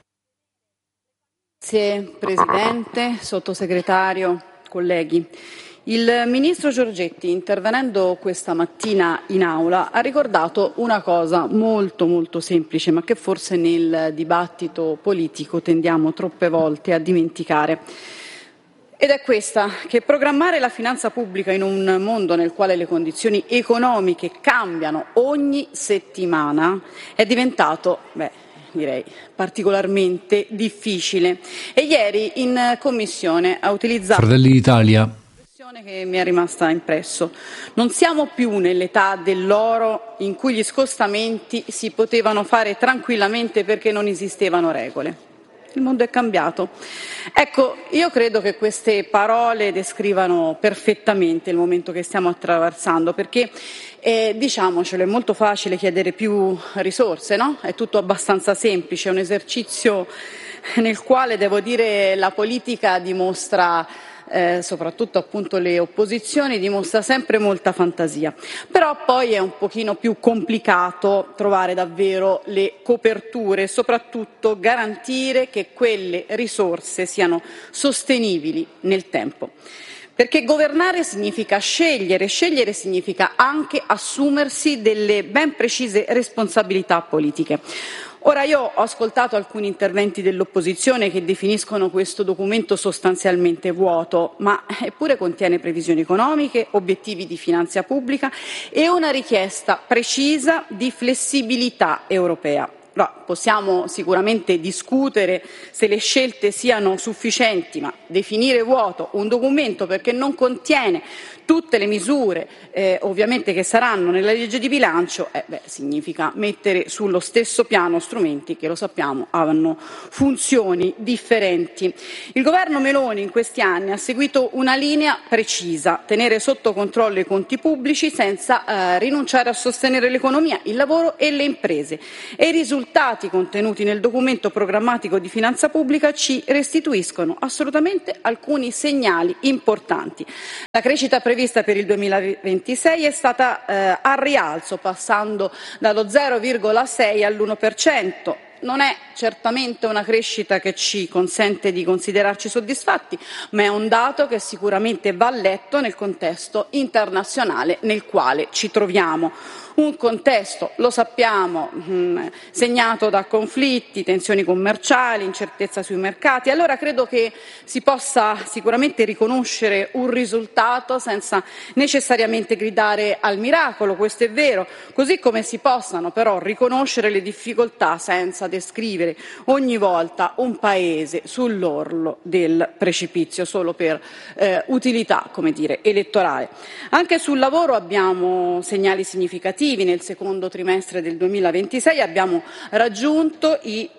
Grazie Presidente, Sottosegretario, colleghi. Il Ministro Giorgetti, intervenendo questa mattina in Aula, ha ricordato una cosa molto semplice, ma che forse nel dibattito politico tendiamo troppe volte a dimenticare. Ed è questa, che programmare la finanza pubblica in un mondo nel quale le condizioni economiche cambiano ogni settimana è diventato, direi, particolarmente difficile. E ieri in Commissione ha utilizzato Fratelli d'Italia che mi è rimasta impresso. Non siamo più nell'età dell'oro in cui gli scostamenti si potevano fare tranquillamente perché non esistevano regole. Il mondo è cambiato. Ecco, io credo che queste parole descrivano perfettamente il momento che stiamo attraversando, perché diciamocelo, è molto facile chiedere più risorse, no? È tutto abbastanza semplice, è un esercizio nel quale, devo dire, la politica dimostra, soprattutto appunto le opposizioni, dimostra sempre molta fantasia. Però poi è un pochino più complicato trovare davvero le coperture e soprattutto garantire che quelle risorse siano sostenibili nel tempo. Perché governare significa scegliere significa anche assumersi delle ben precise responsabilità politiche. Ora, io ho ascoltato alcuni interventi dell'opposizione che definiscono questo documento sostanzialmente vuoto, ma eppure contiene previsioni economiche, obiettivi di finanza pubblica e una richiesta precisa di flessibilità europea. Possiamo sicuramente discutere se le scelte siano sufficienti, ma definire vuoto un documento perché non contiene tutte le misure ovviamente che saranno nella legge di bilancio significa mettere sullo stesso piano strumenti che, lo sappiamo, hanno funzioni differenti. Il governo Meloni in questi anni ha seguito una linea precisa: tenere sotto controllo i conti pubblici senza rinunciare a sostenere l'economia, il lavoro e le imprese. E i risultati contenuti nel documento programmatico di finanza pubblica ci restituiscono assolutamente alcuni segnali importanti. La crescita prevista per il 2026 è stata al rialzo, passando dallo 0,6 all'1%. Non è certamente una crescita che ci consente di considerarci soddisfatti, ma è un dato che sicuramente va letto nel contesto internazionale nel quale ci troviamo. Un contesto, lo sappiamo, segnato da conflitti, tensioni commerciali, incertezza sui mercati. Allora credo che si possa sicuramente riconoscere un risultato senza necessariamente gridare al miracolo, questo è vero, così come si possano però riconoscere le difficoltà senza descrivere ogni volta un paese sull'orlo del precipizio solo per utilità, elettorale. Anche sul lavoro abbiamo segnali significativi. Nel secondo trimestre del 2026 abbiamo raggiunto i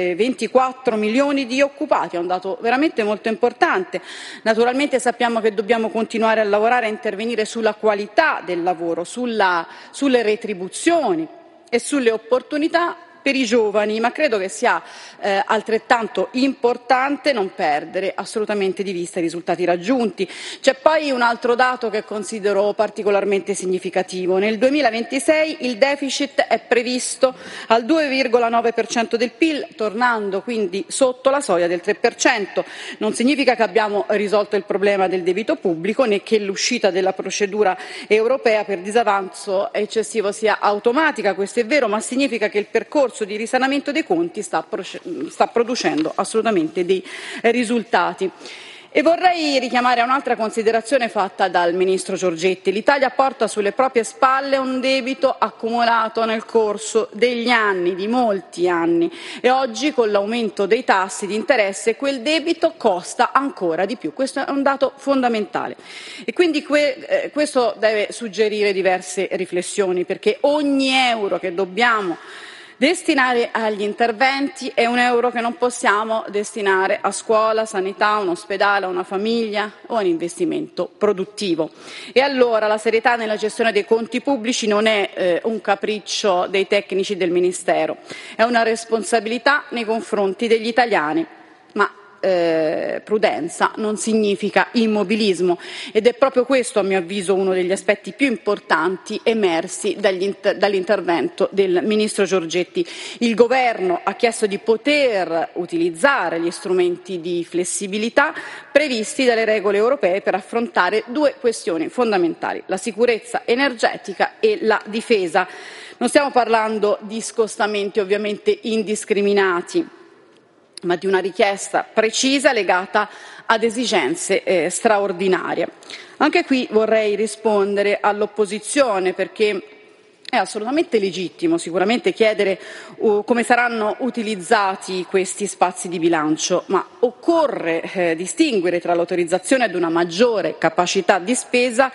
24 milioni di occupati, è un dato veramente molto importante. Naturalmente sappiamo che dobbiamo continuare a lavorare e intervenire sulla qualità del lavoro, sulle retribuzioni e sulle opportunità per i giovani, ma credo che sia altrettanto importante non perdere assolutamente di vista i risultati raggiunti. C'è poi un altro dato che considero particolarmente significativo. Nel 2026 il deficit è previsto al 2,9% del PIL, tornando quindi sotto la soglia del 3%. Non significa che abbiamo risolto il problema del debito pubblico né che l'uscita della procedura europea per disavanzo eccessivo sia automatica, questo è vero, ma significa che il percorso di risanamento dei conti sta producendo assolutamente dei risultati. E vorrei richiamare a un'altra considerazione fatta dal Ministro Giorgetti. L'Italia porta sulle proprie spalle un debito accumulato nel corso degli anni, di molti anni, e oggi con l'aumento dei tassi di interesse quel debito costa ancora di più. Questo è un dato fondamentale e quindi questo deve suggerire diverse riflessioni, perché ogni euro che dobbiamo destinare agli interventi è un euro che non possiamo destinare a scuola, sanità, un ospedale, a una famiglia o a un investimento produttivo. E allora la serietà nella gestione dei conti pubblici non è un capriccio dei tecnici del Ministero, è una responsabilità nei confronti degli italiani, ma prudenza non significa immobilismo ed è proprio questo, a mio avviso, uno degli aspetti più importanti emersi dall'intervento del Ministro Giorgetti. Il Governo ha chiesto di poter utilizzare gli strumenti di flessibilità previsti dalle regole europee per affrontare due questioni fondamentali: la sicurezza energetica e la difesa. Non stiamo parlando di scostamenti ovviamente indiscriminati, ma di una richiesta precisa legata ad esigenze straordinarie. Anche qui vorrei rispondere all'opposizione, perché è assolutamente legittimo sicuramente chiedere come saranno utilizzati questi spazi di bilancio, ma occorre distinguere tra l'autorizzazione ad una maggiore capacità di spesa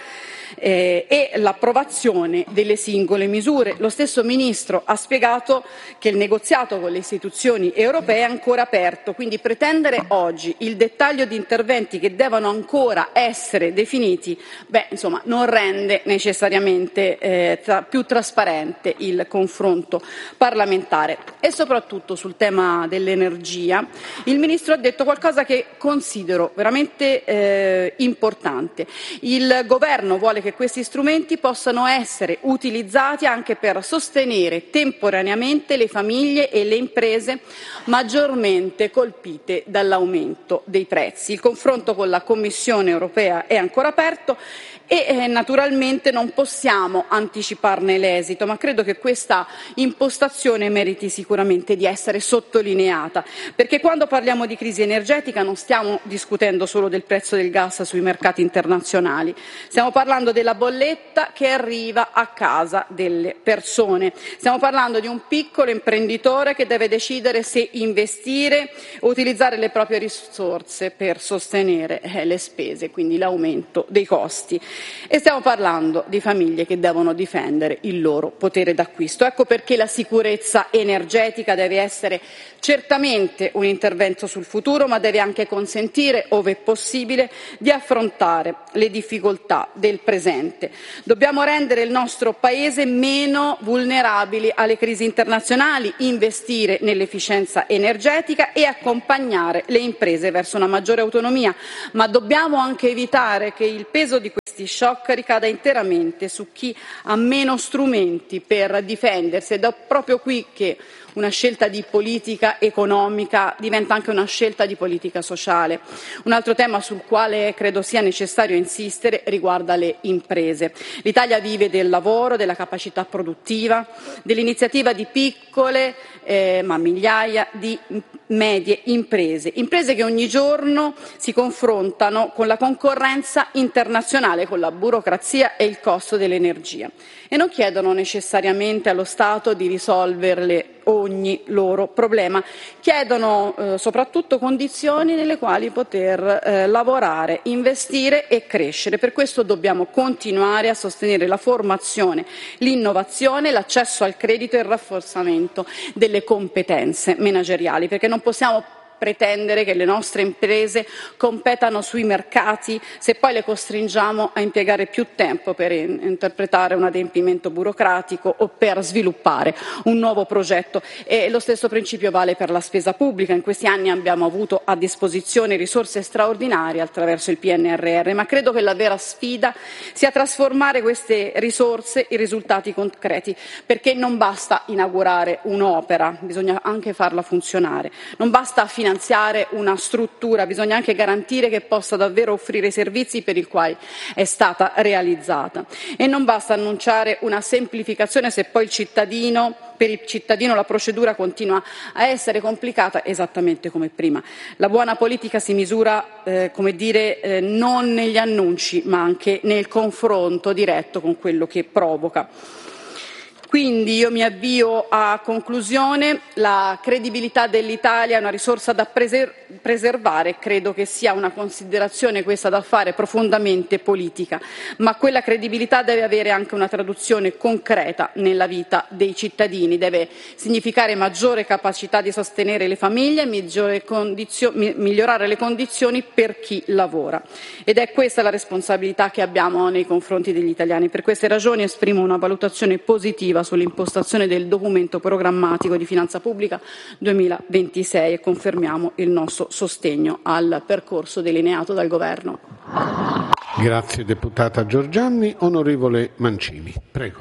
e l'approvazione delle singole misure. Lo stesso Ministro ha spiegato che il negoziato con le istituzioni europee è ancora aperto, quindi pretendere oggi il dettaglio di interventi che devono ancora essere definiti, non rende necessariamente più trasparente il confronto parlamentare. E soprattutto sul tema dell'energia il Ministro ha detto qualcosa che considero veramente importante. Il Governo vuole vuole che questi strumenti possano essere utilizzati anche per sostenere temporaneamente le famiglie e le imprese maggiormente colpite dall'aumento dei prezzi. Il confronto con la Commissione europea è ancora aperto e naturalmente non possiamo anticiparne l'esito, ma credo che questa impostazione meriti sicuramente di essere sottolineata, perché quando parliamo di crisi energetica non stiamo discutendo solo del prezzo del gas sui mercati internazionali, stiamo parlando della bolletta che arriva a casa delle persone, stiamo parlando di un piccolo imprenditore che deve decidere se investire o utilizzare le proprie risorse per sostenere le spese, quindi l'aumento dei costi. E stiamo parlando di famiglie che devono difendere il loro potere d'acquisto. Ecco perché la sicurezza energetica deve essere certamente un intervento sul futuro, ma deve anche consentire, ove possibile, di affrontare le difficoltà del presente. Dobbiamo rendere il nostro Paese meno vulnerabile alle crisi internazionali, investire nell'efficienza energetica e accompagnare le imprese verso una maggiore autonomia, ma dobbiamo anche evitare che il peso di questi shock ricada interamente su chi ha meno strumenti per difendersi, ed è proprio qui che una scelta di politica economica diventa anche una scelta di politica sociale. Un altro tema sul quale credo sia necessario insistere riguarda le imprese. L'Italia vive del lavoro, della capacità produttiva, dell'iniziativa di piccole ma migliaia di medie imprese che ogni giorno si confrontano con la concorrenza internazionale, con la burocrazia e il costo dell'energia, e non chiedono necessariamente allo Stato di risolverle ogni loro problema, chiedono soprattutto condizioni nelle quali poter lavorare, investire e crescere. Per questo dobbiamo continuare a sostenere la formazione, l'innovazione, l'accesso al credito e il rafforzamento delle competenze manageriali, perché non possiamo pretendere che le nostre imprese competano sui mercati se poi le costringiamo a impiegare più tempo per interpretare un adempimento burocratico o per sviluppare un nuovo progetto. E lo stesso principio vale per la spesa pubblica. In questi anni abbiamo avuto a disposizione risorse straordinarie attraverso il PNRR, ma credo che la vera sfida sia trasformare queste risorse in risultati concreti, perché non basta inaugurare un'opera, bisogna anche farla funzionare, non basta finanziare una struttura, bisogna anche garantire che possa davvero offrire i servizi per i quali è stata realizzata, e non basta annunciare una semplificazione se poi per il cittadino la procedura continua a essere complicata esattamente come prima. La buona politica si misura, non negli annunci, ma anche nel confronto diretto con quello che provoca. Quindi io mi avvio a conclusione. La credibilità dell'Italia è una risorsa da preservare, credo che sia una considerazione questa da fare profondamente politica, ma quella credibilità deve avere anche una traduzione concreta nella vita dei cittadini, deve significare maggiore capacità di sostenere le famiglie, migliorare le condizioni per chi lavora, ed è questa la responsabilità che abbiamo nei confronti degli italiani. Per queste ragioni esprimo una valutazione positiva sull'impostazione del documento programmatico di finanza pubblica 2026 e confermiamo il nostro sostegno al percorso delineato dal Governo. Grazie deputata Giorgianni. Onorevole Mancini, prego.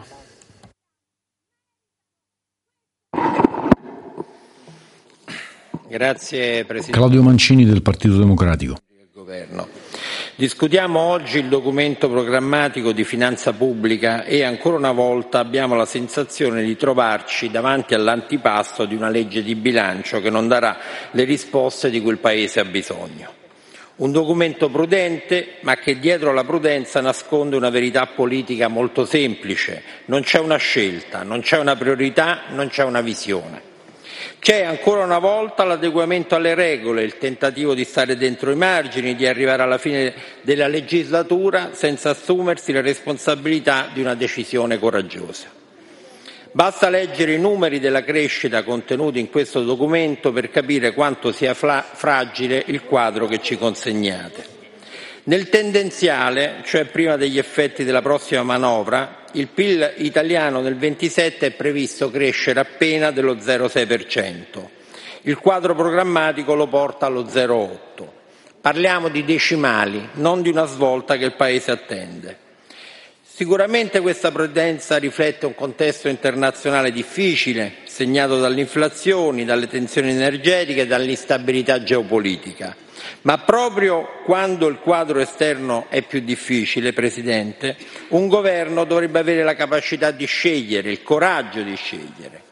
Grazie Presidente. Claudio Mancini del Partito Democratico. Governo. Discutiamo oggi il documento programmatico di finanza pubblica e ancora una volta abbiamo la sensazione di trovarci davanti all'antipasto di una legge di bilancio che non darà le risposte di cui il Paese ha bisogno. Un documento prudente, ma che dietro la prudenza nasconde una verità politica molto semplice. Non c'è una scelta, non c'è una priorità, non c'è una visione. C'è ancora una volta l'adeguamento alle regole, il tentativo di stare dentro i margini, di arrivare alla fine della legislatura senza assumersi le responsabilità di una decisione coraggiosa. Basta leggere i numeri della crescita contenuti in questo documento per capire quanto sia fragile il quadro che ci consegnate. Nel tendenziale, cioè prima degli effetti della prossima manovra, il PIL italiano nel 27 è previsto crescere appena dello 0,6%. Il quadro programmatico lo porta allo 0,8%. Parliamo di decimali, non di una svolta che il Paese attende. Sicuramente questa prudenza riflette un contesto internazionale difficile, segnato dall'inflazione, dalle tensioni energetiche e dall'instabilità geopolitica. Ma proprio quando il quadro esterno è più difficile, Presidente, un governo dovrebbe avere la capacità di scegliere, il coraggio di scegliere.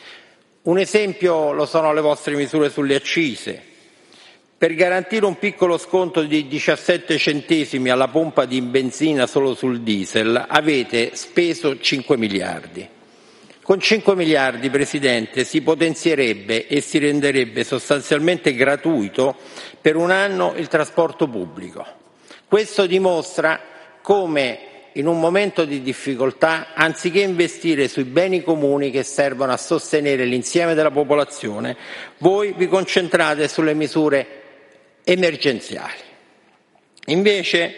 Un esempio lo sono le vostre misure sulle accise. Per garantire un piccolo sconto di 17 centesimi alla pompa di benzina solo sul diesel avete speso 5 miliardi. Con 5 miliardi, Presidente, si potenzierebbe e si renderebbe sostanzialmente gratuito per un anno il trasporto pubblico. Questo dimostra come in un momento di difficoltà, anziché investire sui beni comuni che servono a sostenere l'insieme della popolazione, voi vi concentrate sulle misure emergenziali. Invece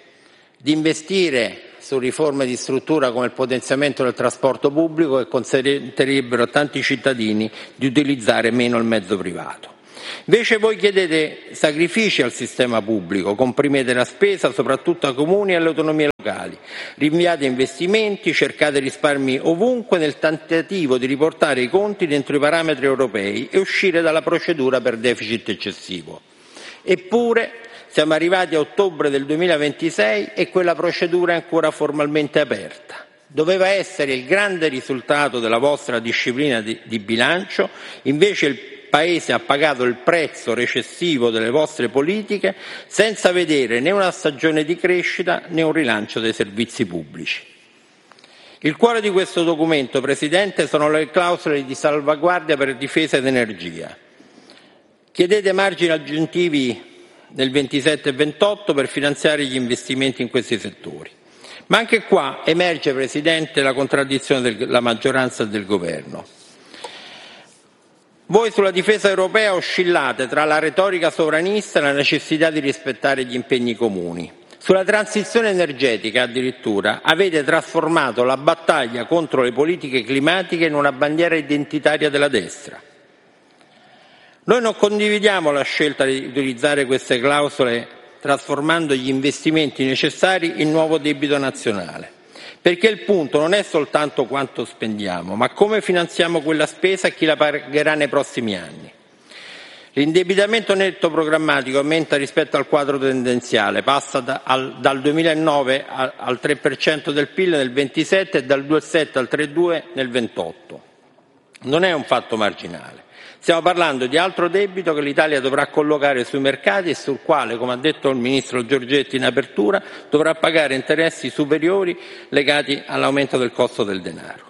di investire su riforme di struttura come il potenziamento del trasporto pubblico che consentirebbero a tanti cittadini di utilizzare meno il mezzo privato. Invece voi chiedete sacrifici al sistema pubblico, comprimete la spesa soprattutto ai comuni e alle autonomie locali, rinviate investimenti, cercate risparmi ovunque nel tentativo di riportare i conti dentro i parametri europei e uscire dalla procedura per deficit eccessivo. Eppure siamo arrivati a ottobre del 2026 e quella procedura è ancora formalmente aperta. Doveva essere il grande risultato della vostra disciplina di bilancio, invece il Paese ha pagato il prezzo recessivo delle vostre politiche senza vedere né una stagione di crescita né un rilancio dei servizi pubblici. Il cuore di questo documento, Presidente, sono le clausole di salvaguardia per difesa ed energia. Chiedete margini aggiuntivi nel 27 e 28 per finanziare gli investimenti in questi settori. Ma anche qua emerge, Presidente, la contraddizione della maggioranza e del Governo. Voi sulla difesa europea oscillate tra la retorica sovranista e la necessità di rispettare gli impegni comuni. Sulla transizione energetica, addirittura, avete trasformato la battaglia contro le politiche climatiche in una bandiera identitaria della destra. Noi non condividiamo la scelta di utilizzare queste clausole trasformando gli investimenti necessari in nuovo debito nazionale, perché il punto non è soltanto quanto spendiamo, ma come finanziamo quella spesa e chi la pagherà nei prossimi anni. L'indebitamento netto programmatico aumenta rispetto al quadro tendenziale, passa dal 2009 al 3% del PIL nel 27 e dal 2,7 al 3,2 nel 28. Non è un fatto marginale. Stiamo parlando di altro debito che l'Italia dovrà collocare sui mercati e sul quale, come ha detto il Ministro Giorgetti in apertura, dovrà pagare interessi superiori legati all'aumento del costo del denaro.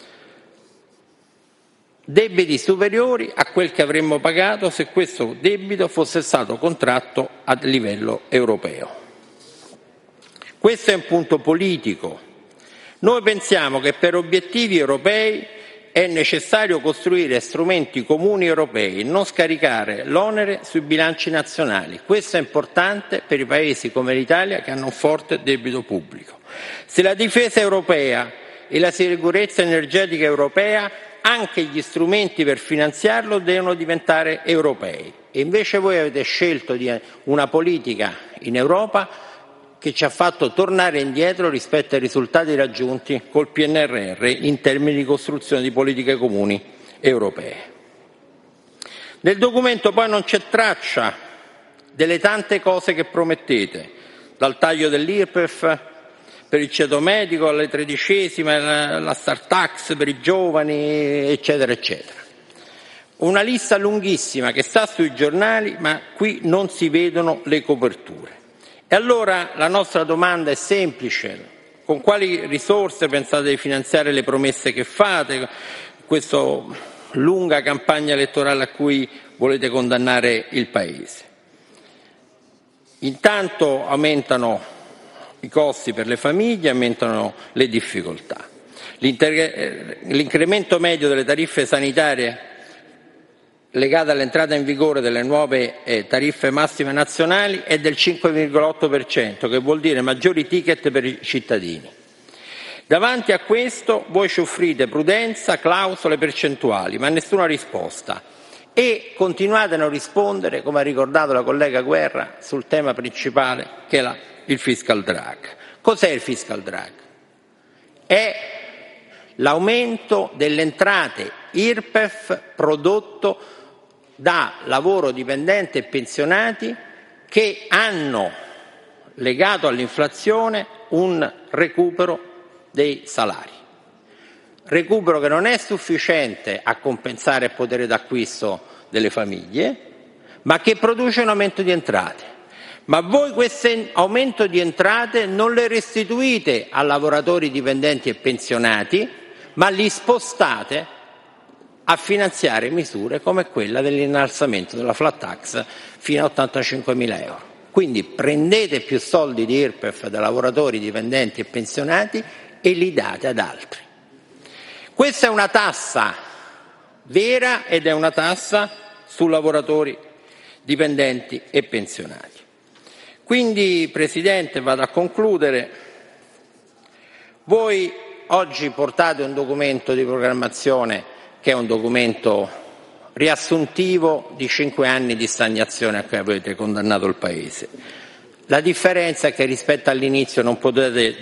Debiti superiori a quel che avremmo pagato se questo debito fosse stato contratto a livello europeo. Questo è un punto politico. Noi pensiamo che per obiettivi europei è necessario costruire strumenti comuni europei e non scaricare l'onere sui bilanci nazionali. Questo è importante per i paesi come l'Italia che hanno un forte debito pubblico. Se la difesa europea e la sicurezza energetica europea, anche gli strumenti per finanziarlo devono diventare europei. E invece voi avete scelto una politica in Europa che ci ha fatto tornare indietro rispetto ai risultati raggiunti col PNRR in termini di costruzione di politiche comuni europee. Nel documento poi non c'è traccia delle tante cose che promettete, dal taglio dell'IRPEF per il ceto medico alle 13ª, la start tax per i giovani, eccetera, eccetera. Una lista lunghissima che sta sui giornali, ma qui non si vedono le coperture. E allora la nostra domanda è semplice: con quali risorse pensate di finanziare le promesse che fate, questa lunga campagna elettorale a cui volete condannare il Paese? Intanto aumentano i costi per le famiglie, aumentano le difficoltà. L'incremento medio delle tariffe sanitarie legata all'entrata in vigore delle nuove tariffe massime nazionali è del 5,8%, che vuol dire maggiori ticket per i cittadini. Davanti a questo voi ci offrite prudenza, clausole, percentuali, ma nessuna risposta. E continuate a non rispondere, come ha ricordato la collega Guerra, sul tema principale che è il fiscal drag. Cos'è il fiscal drag? è l'aumento delle entrate IRPEF prodotto da lavoro dipendente e pensionati che hanno legato all'inflazione un recupero dei salari. Recupero che non è sufficiente a compensare il potere d'acquisto delle famiglie, ma che produce un aumento di entrate. Ma voi questo aumento di entrate non le restituite a lavoratori dipendenti e pensionati, ma li spostate a finanziare misure come quella dell'innalzamento della flat tax fino a 85.000 euro. Quindi prendete più soldi di IRPEF da lavoratori dipendenti e pensionati e li date ad altri. Questa è una tassa vera ed è una tassa su lavoratori dipendenti e pensionati. Quindi, Presidente, vado a concludere. Voi oggi portate un documento di programmazione che è un documento riassuntivo di 5 anni di stagnazione a cui avete condannato il Paese. La differenza è che rispetto all'inizio non potete